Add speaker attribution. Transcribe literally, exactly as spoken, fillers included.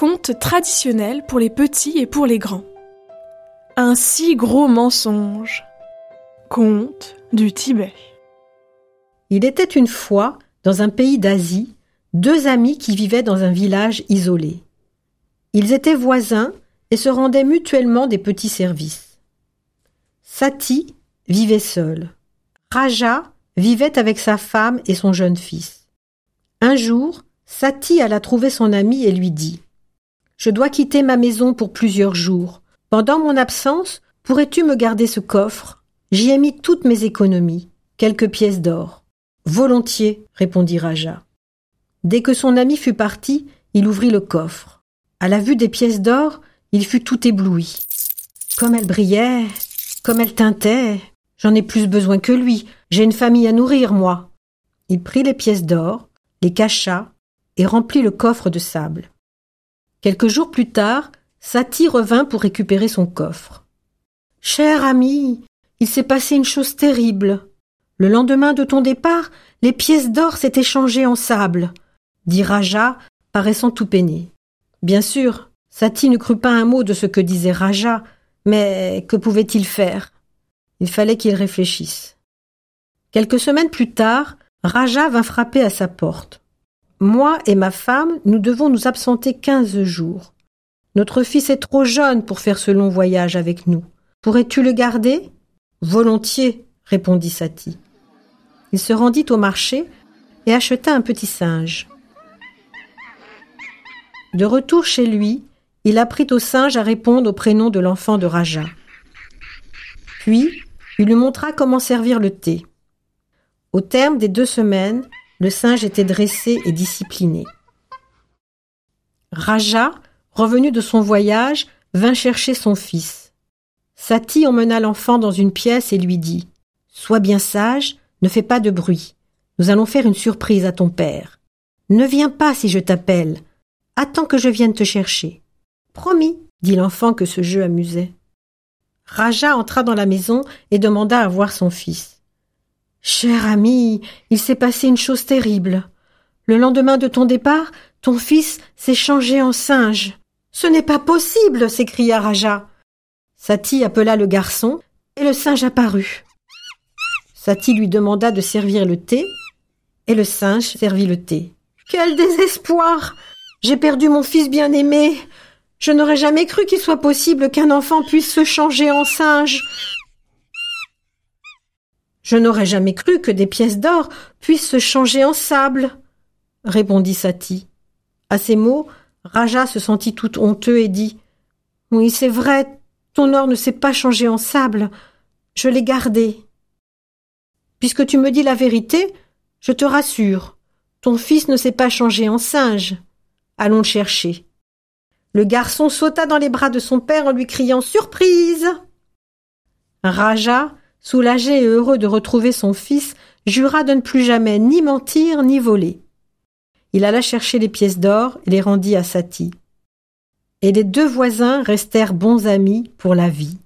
Speaker 1: conte traditionnel pour les petits et pour les grands. Un si gros mensonge. Conte du Tibet.
Speaker 2: Il était une fois, dans un pays d'Asie, deux amis qui vivaient dans un village isolé. Ils étaient voisins et se rendaient mutuellement des petits services. Sati vivait seul. Raja vivait avec sa femme et son jeune fils. Un jour, Sati alla trouver son ami et lui dit « Je dois quitter ma maison pour plusieurs jours. Pendant mon absence, pourrais-tu me garder ce coffre ? J'y ai mis toutes mes économies, quelques pièces d'or. » « Volontiers, » répondit Raja. Dès que son ami fut parti, il ouvrit le coffre. À la vue des pièces d'or, il fut tout ébloui. Comme elles brillaient, comme elles tintaient, j'en ai plus besoin que lui, j'ai une famille à nourrir, moi. Il prit les pièces d'or, les cacha et remplit le coffre de sable. Quelques jours plus tard, Sati revint pour récupérer son coffre. « Cher ami, il s'est passé une chose terrible. Le lendemain de ton départ, les pièces d'or s'étaient changées en sable, » dit Raja, paraissant tout peiné. Bien sûr, Sati ne crut pas un mot de ce que disait Raja, mais que pouvait-il faire ? Il fallait qu'il réfléchisse. Quelques semaines plus tard, Raja vint frapper à sa porte. « Moi et ma femme, nous devons nous absenter quinze jours. Notre fils est trop jeune pour faire ce long voyage avec nous. Pourrais-tu le garder ? » « Volontiers, » répondit Sati. Il se rendit au marché et acheta un petit singe. De retour chez lui, il apprit au singe à répondre au prénom de l'enfant de Raja. Puis, il lui montra comment servir le thé. Au terme des deux semaines, le singe était dressé et discipliné. Raja, revenu de son voyage, vint chercher son fils. Sati emmena l'enfant dans une pièce et lui dit « Sois bien sage, ne fais pas de bruit. Nous allons faire une surprise à ton père. Ne viens pas si je t'appelle. Attends que je vienne te chercher. »« Promis, » dit l'enfant que ce jeu amusait. Raja entra dans la maison et demanda à voir son fils. « Cher ami, il s'est passé une chose terrible. Le lendemain de ton départ, ton fils s'est changé en singe. »« Ce n'est pas possible !» s'écria Raja. Sati appela le garçon et le singe apparut. Sati lui demanda de servir le thé et le singe servit le thé. « Quel désespoir ! J'ai perdu mon fils bien-aimé. Je n'aurais jamais cru qu'il soit possible qu'un enfant puisse se changer en singe. Je n'aurais jamais cru que des pièces d'or puissent se changer en sable, » répondit Sati. À ces mots, Raja se sentit tout honteux et dit « Oui, c'est vrai, ton or ne s'est pas changé en sable. Je l'ai gardé. Puisque tu me dis la vérité, je te rassure. Ton fils ne s'est pas changé en singe. Allons le chercher. » Le garçon sauta dans les bras de son père en lui criant « Surprise !» Raja, soulagé et heureux de retrouver son fils, jura de ne plus jamais ni mentir ni voler. Il alla chercher les pièces d'or et les rendit à Sati. Et les deux voisins restèrent bons amis pour la vie.